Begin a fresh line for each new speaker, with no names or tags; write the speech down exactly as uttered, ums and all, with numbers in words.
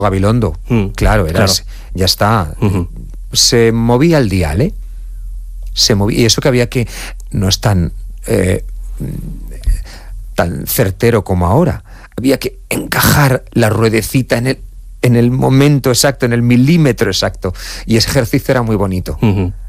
Gabilondo,
Mm,
claro, era
claro.
ese, ya está.
Uh-huh.
Se movía el dial, ¿eh? Se movía, y eso que había que, no es tan, eh, tan certero como ahora, había que encajar la ruedecita en el, en el momento exacto, en el milímetro exacto, y ese ejercicio era muy bonito.
Uh-huh.